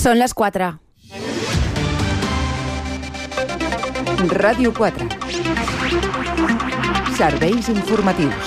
Són les 4. Ràdio 4. Serveis informatius.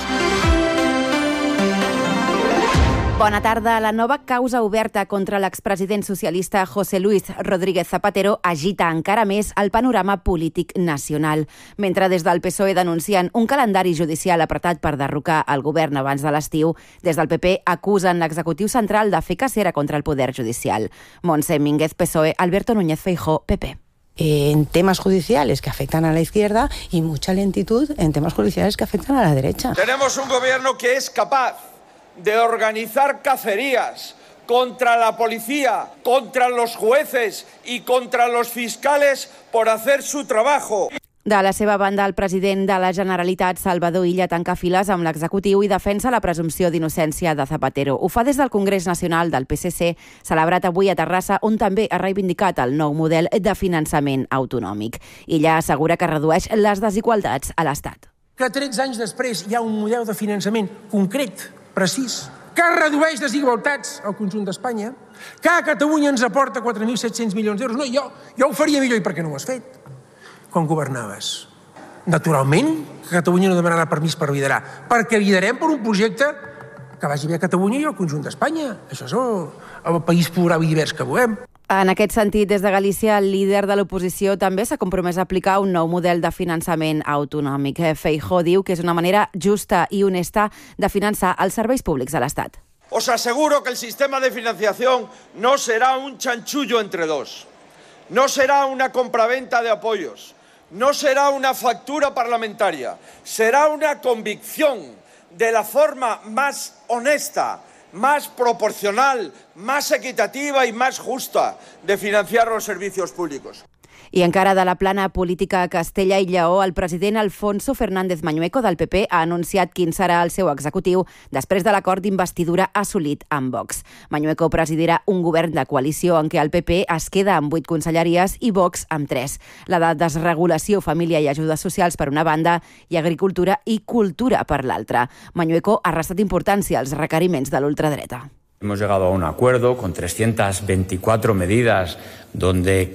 Bona tarda. La nova causa oberta contra l'expresident socialista José Luis Rodríguez Zapatero agita encara més el panorama polític nacional. Mentre des del PSOE denuncien un calendari judicial apretat per derrocar el govern abans de l'estiu, des del PP acusen l'executiu central de fer cacera contra el poder judicial. Montse Mínguez, PSOE, Alberto Núñez Feijóo, PP. En temas judiciales que afectan a la izquierda y mucha lentitud en temas judiciales que afectan a la derecha. Tenemos un gobierno que es capaz de organizar cacerías contra la policía, contra los jueces y contra los fiscales por hacer su trabajo. De la seva banda, el president de la Generalitat, Salvador Illa, tanca files amb l'executiu i defensa la presumpció d'innocència de Zapatero. Ho fa des del Congrés Nacional del PSC, celebrat avui a Terrassa, on també ha reivindicat el nou model de finançament autonòmic. Illa assegura que redueix les desigualtats a l'Estat. Que 13 anys després hi ha un model de finançament concret, precís, que redueix desigualtats al conjunt d'Espanya, que a Catalunya ens aporta 4.700 milions d'euros. No, jo ho faria millor. I per què no ho has fet quan governaves? Naturalment, que Catalunya no demanarà permís per liderar, perquè liderem per un projecte que vagi bé a Catalunya i al conjunt d'Espanya. Això és el país plural i divers que volem. En aquest sentit, des de Galícia, el líder de l'oposició també s'ha compromès a aplicar un nou model de finançament autonòmic. Feijóo diu que és una manera justa i honesta de finançar els serveis públics de l'Estat. Os aseguro que el sistema de financiación no será un chanchullo entre dos. No será una compraventa de apoyos. No será una factura parlamentaria. Será una convicción de la forma más honesta, más proporcional, más equitativa y más justa de financiar los servicios públicos. I encara de la plana política a Castella i Lleó, el president Alfonso Fernández Mañueco del PP ha anunciat quin serà el seu executiu després de l'acord d'investidura assolit amb Vox. Mañueco presidirà un govern de coalició en què el PP es queda amb 8 conselleries i Vox amb 3. La de desregulació, família i ajudes socials per una banda i agricultura i cultura per l'altra. Mañueco ha restat importància als requeriments de l'ultradreta. Hemos llegado a un acuerdo con 324 medidas donde